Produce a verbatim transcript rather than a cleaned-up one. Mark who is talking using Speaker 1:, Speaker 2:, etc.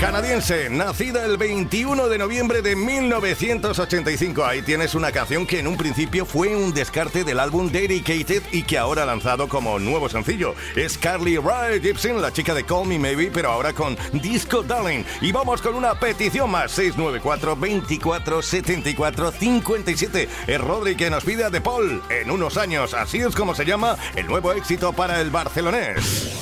Speaker 1: Canadiense, nacida el veintiuno de noviembre de mil novecientos ochenta y cinco. Ahí tienes una canción que en un principio fue un descarte del álbum Dedicated y que ahora ha lanzado como nuevo sencillo. Es Carly Rae Jepsen, la chica de Call Me Maybe, pero ahora con Disco Darling. Y vamos con una petición más, seis nueve cuatro, veinticuatro, setenta y cuatro, cincuenta y siete. Es Rodri que nos pide a De Paul en unos años. Así es como se llama el nuevo éxito para el barcelonés.